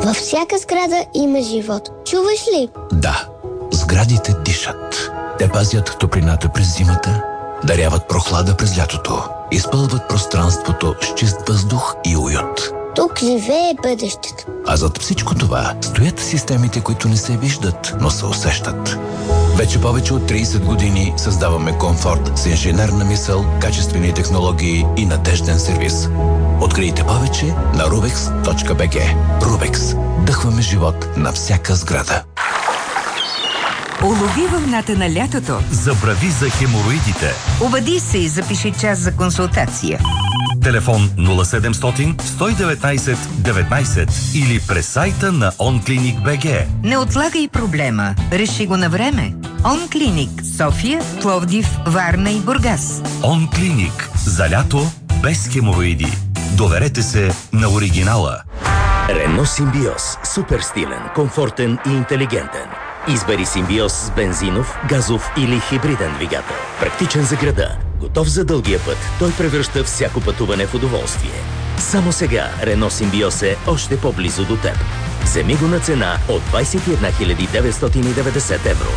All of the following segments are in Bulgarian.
Във всяка сграда има живот. Чуваш ли? Да, сградите дишат. Те пазят топлината през зимата, даряват прохлада през лятото, изпълват пространството с чист въздух и уют. Тук живее бъдещето. А зад всичко това стоят системите, които не се виждат, но се усещат. Вече повече от 30 години създаваме комфорт с инженерна мисъл, качествени технологии и надежден сервис. Открийте повече на rubex.bg. Rubex. Дъхваме живот на всяка сграда. Улови вълната на лятото. Забрави за хемороидите. Обади се и запиши час за консултация. Телефон 0700 119 19 или през сайта на OnClinic.bg. Не отлагай проблема. Реши го на време. OnClinic – София, Пловдив, Варна и Бургас. OnClinic – за лято без хемороиди. Доверете се на оригинала. Рено Симбиоз. Супер стилен, комфортен и интелигентен. Избери Симбиоз с бензинов, газов или хибриден двигател. Практичен за града, готов за дългия път, той превръща всяко пътуване в удоволствие. Само сега Рено Симбиоз е още по-близо до теб. Вземи го на цена от 21 990 евро.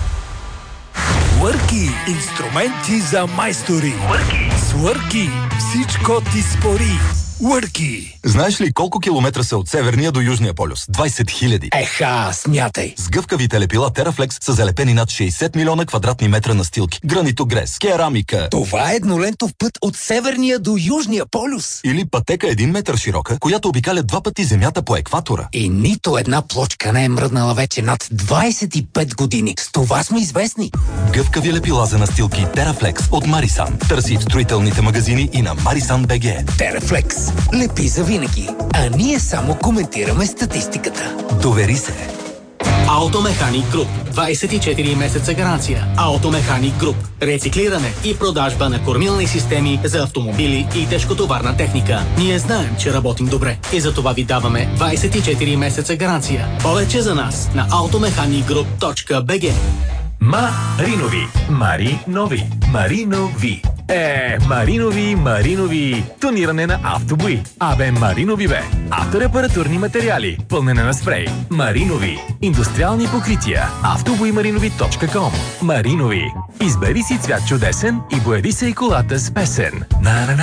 Уърки – инструменти за майстори. С Уърки всичко ти спори. Уърки. Знаеш ли колко километра са от Северния до Южния полюс? 20 000. Еха, смятай. С гъвкавите лепила TerraFlex са залепени над 60 милиона квадратни метра настилки. Гранитогрес, керамика. Това е еднолентов път от Северния до Южния полюс. Или пътека 1 метър широка, която обикаля 2 пъти Земята по екватора. И нито една плочка не е мръднала вече над 25 години. С това сме известни. Гъвкави лепила за настилки TerraFlex от Marisan. Търси в строителните магазини и на Marisan.bg. TerraFlex. Лепи за винаги. А ние само коментираме статистиката. Довери се. Автомеханик Груп. 24 месеца гаранция. Автомеханик Груп. Рециклиране и продажба на кормилни системи за автомобили и тежкотоварна техника. Ние знаем, че работим добре и за това ви даваме 24 месеца гаранция. Повече за нас на automechanicgroup.bg. Маринови. Маринови. Маринови. Маринови. Тониране на автобои. Абе, Маринови бе. Авторепаратурни материали. Пълнене на спрей. Маринови. Индустриални покрития. Автобоимаринови.com. Маринови. Избери си цвят чудесен и бояди се и колата с песен.